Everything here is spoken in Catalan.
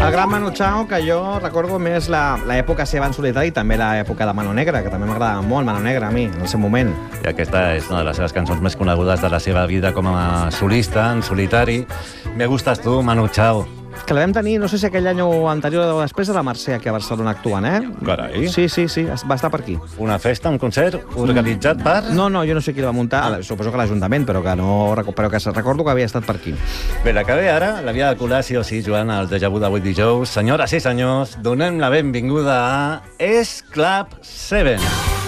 El gran Manu Chao, que jo recordo més l'època seva en solitari i també l'època de Mano Negra, que també m'agradava molt, Mano Negra, a mi, en el seu moment. I aquesta és una de les seves cançons més conegudes de la seva vida com a solista, en solitari. Me gustas tu, Manu Chao. Que la vam tenir, no sé si aquell any o anterior o després de la Mercè aquí a Barcelona actuant, eh? Carai. Sí, va estar per aquí. Una festa, un concert organitzat per... No, jo no sé qui la va muntar, suposo que l'Ajuntament, però que recordo que havia estat per aquí. Bé, la que ve ara, l'havia de colar sí o sí, Joan, al Déjà Vu d'avui dijous. Senyores i senyors, donem la benvinguda a Es Club 7.